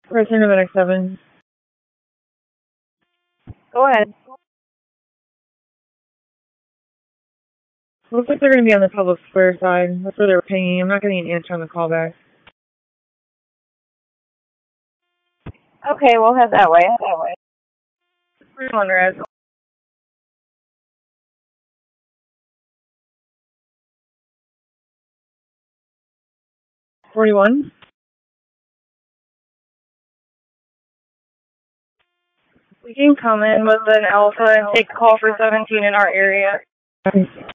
Return to the X7. Go ahead. Looks like they're going to be on the public square side. That's where they're pinging. I'm not getting an answer on the callback. Okay, we'll head that way. 41 res. 41. We can come in with an Alpha and take call for 17 in our area.